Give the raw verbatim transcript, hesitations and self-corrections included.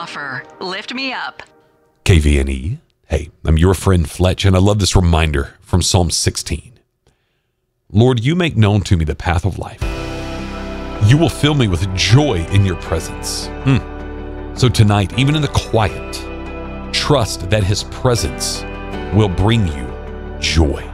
Bonhoeffer, Lift Me Up. K V N E. Hey, I'm your friend Fletch, and I love this reminder from Psalm sixteen. Lord, you make known to me the path of life. You will fill me with joy in your presence. Mm. So tonight, even in the quiet, trust that his presence will bring you joy.